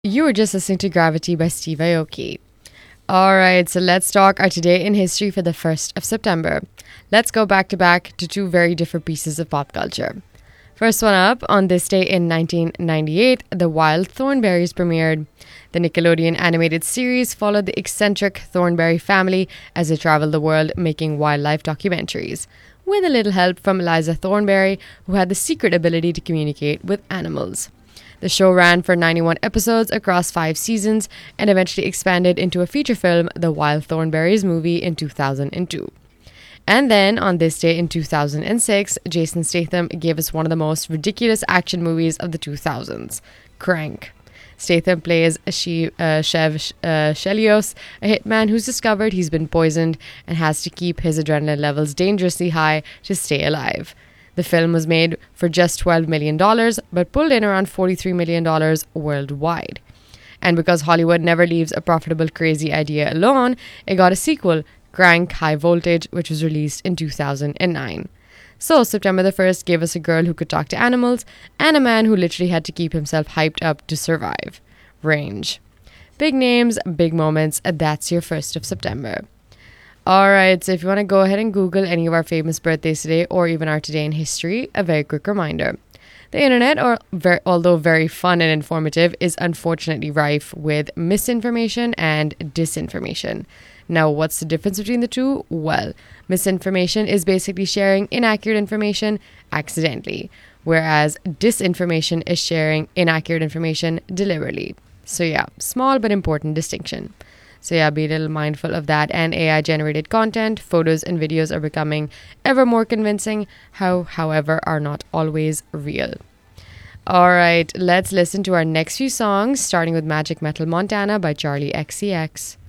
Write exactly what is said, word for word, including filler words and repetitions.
You were just listening to Gravity by Steve Aoki. Alright, so let's talk our Today in History for the first of September. Let's go back to back to two very different pieces of pop culture. First one up, on this day in nineteen ninety-eight, The Wild Thornberrys premiered. The Nickelodeon animated series followed the eccentric Thornberry family as they traveled the world making wildlife documentaries, with a little help from Eliza Thornberry, who had the secret ability to communicate with animals. The show ran for ninety-one episodes across five seasons and eventually expanded into a feature film, The Wild Thornberrys movie, in two thousand two. And then, on this day in two thousand six, Jason Statham gave us one of the most ridiculous action movies of the two thousands, Crank. Statham plays she, uh, Chev uh, Chelios, a hitman who's discovered he's been poisoned and has to keep his adrenaline levels dangerously high to stay alive. The film was made for just twelve million dollars, but pulled in around forty-three million dollars worldwide. And because Hollywood never leaves a profitable crazy idea alone, it got a sequel, Crank High Voltage, which was released in two thousand nine. So September the first gave us a girl who could talk to animals and a man who literally had to keep himself hyped up to survive. Range. Big names, big moments, and that's your first of September. Alright, so if you want to go ahead and Google any of our famous birthdays today or even our Today in History, a very quick reminder. The internet, or ver- although very fun and informative, is unfortunately rife with misinformation and disinformation. Now, what's the difference between the two? Well, misinformation is basically sharing inaccurate information accidentally, whereas disinformation is sharing inaccurate information deliberately. So yeah, small but important distinction. So yeah, be a little mindful of that. And A I-generated content, photos and videos are becoming ever more convincing, how, however, are not always real. All right, let's listen to our next few songs, starting with Magic Metal Montana by Charlie X C X.